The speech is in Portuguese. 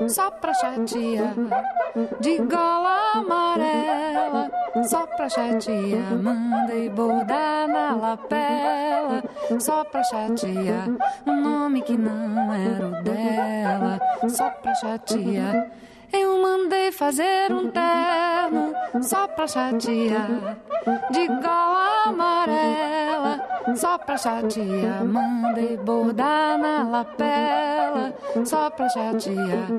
só pra chatear, de gola amarela, só pra chatear. Mandei bordar na lapela, só pra chatear, um nome que não era o dela, só pra chatear. Eu mandei fazer um terno só pra chatear, de gola amarela, só pra chatear. Mandei bordar na lapela, só pra chatear.